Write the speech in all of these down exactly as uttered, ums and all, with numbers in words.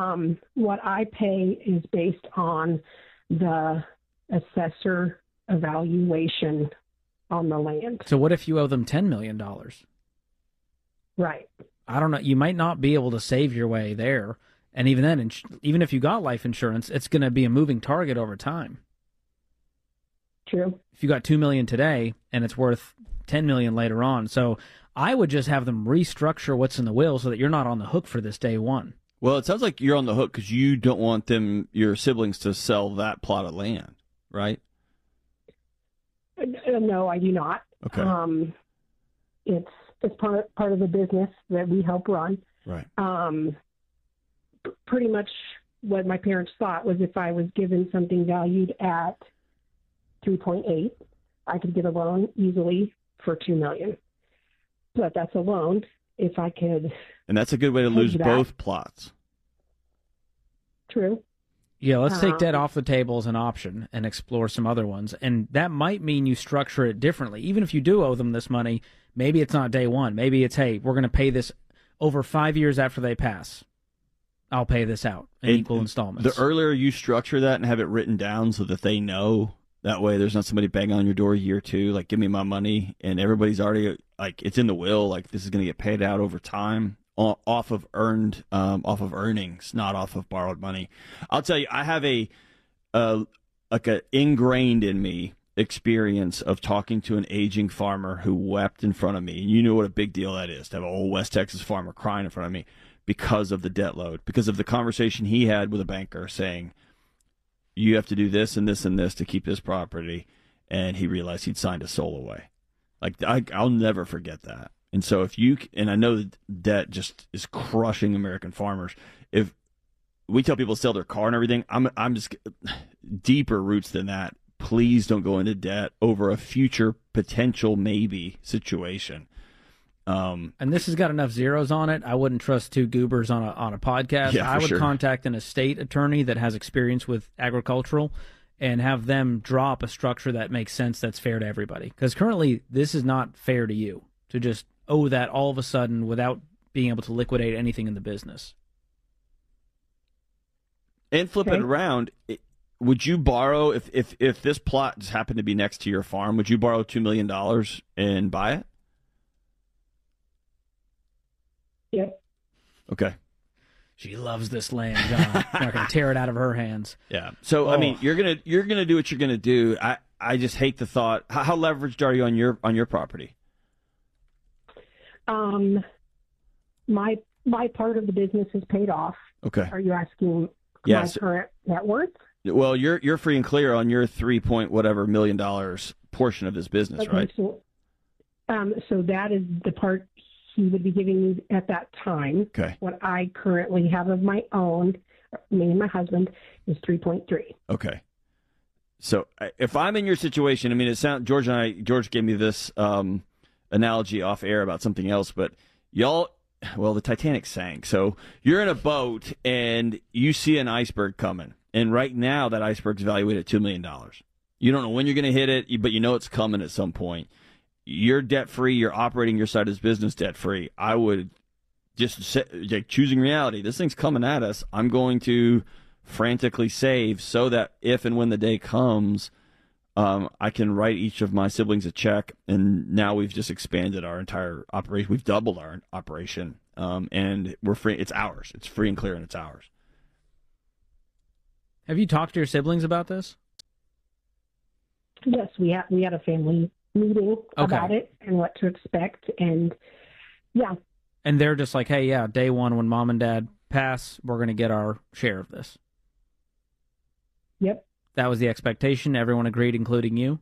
Um, what I pay is based on the assessor evaluation on the land. So what if you owe them ten million dollars? Right. I don't know. You might not be able to save your way there. And even then, ins- even if you got life insurance, it's going to be a moving target over time. True. If you got two million dollars today and it's worth ten million dollars later on. So I would just have them restructure what's in the will so that you're not on the hook for this day one. Well, it sounds like you're on the hook because you don't want them, your siblings, to sell that plot of land, right? Uh, No, I do not. Okay. Um, it's it's part part of the business that we help run. Right. Um, p- pretty much what my parents thought was if I was given something valued at three point eight, I could get a loan easily for two million. But that's a loan. If I could, And that's a good way to hedge lose that. both plots. True. Yeah, let's take Um, debt off the table as an option and explore some other ones. And that might mean you structure it differently. Even if you do owe them this money, maybe it's not day one. Maybe it's, hey, we're going to pay this over five years after they pass. I'll pay this out in And equal installments. The earlier you structure that and have it written down so that they know, that way there's not somebody banging on your door a year or two, like, give me my money, and everybody's already, like, it's in the will, like, this is going to get paid out over time o- off of earned, um, off of earnings, not off of borrowed money. I'll tell you, I have a, uh, like a ingrained in me experience of talking to an aging farmer who wept in front of me, and you know what a big deal that is, to have an old West Texas farmer crying in front of me because of the debt load, because of the conversation he had with a banker saying, you have to do this and this and this to keep this property. And he realized he'd signed a soul away. Like, I, I'll never forget that. And so if you, and I know that debt just is crushing American farmers. If we tell people to sell their car and everything, I'm, I'm just deeper roots than that. Please don't go into debt over a future potential maybe situation. Um, and this has got enough zeros on it. I wouldn't trust two goobers on a on a podcast. Yeah, I for would sure. contact an estate attorney that has experience with agricultural and have them drop a structure that makes sense, that's fair to everybody. Because currently, this is not fair to you to just owe that all of a sudden without being able to liquidate anything in the business. and flip Okay. it around. it- Would you borrow, if, if, if this plot just happened to be next to your farm, would you borrow two million dollars and buy it? Yep. Okay. She loves this land, John. I'm not going to tear it out of her hands. Yeah. So I Oh. mean, you're gonna you're gonna do what you're gonna do. I I just hate the thought. How, how leveraged are you on your on your property? Um, my my part of the business is paid off. Okay. Are you asking Yes. my current net worth? Well, you're you're free and clear on your three point whatever million dollars portion of this business, Okay, right? So, um, so that is the part he would be giving me at that time. Okay. What I currently have of my own, me and my husband, is three point three. Okay. So I- if I'm in your situation, I mean, it sound George and I George gave me this um, analogy off air about something else, but y'all, well, the Titanic sank. So you're in a boat and you see an iceberg coming, and right now that iceberg's valued at two million dollars. You don't know when you're going to hit it, but you know it's coming at some point. You're debt free. You're operating your side of this business debt free. I would just say, like, choosing reality. This thing's coming at us. I'm going to frantically save so that if and when the day comes, um, I can write each of my siblings a check. And now we've just expanded our entire operation. We've doubled our operation, um, and we're free. It's ours. It's free and clear, and it's ours. Have you talked to your siblings about this? Yes, we had we had a family meeting about it and what to expect, and yeah, And they're just like, hey, yeah, day one when mom and dad pass, we're going to get our share of this. yep. That was the expectation. Everyone agreed, including you?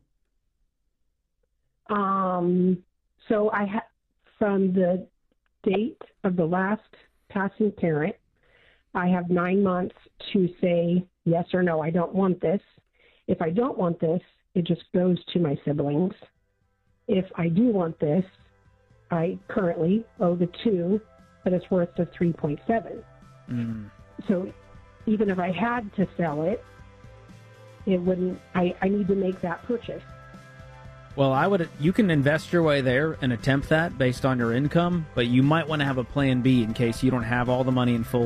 Um, so I ha- from the date of the last passing parent, I have nine months to say yes or no. I don't want this. If I don't want this, it just goes to my siblings. If I do want this, I currently owe the two, but it's worth the three point seven. Mm. So even if I had to sell it, it wouldn't. I, I need to make that purchase. Well, I would. You can invest your way there and attempt that based on your income, but you might want to have a plan B in case you don't have all the money in full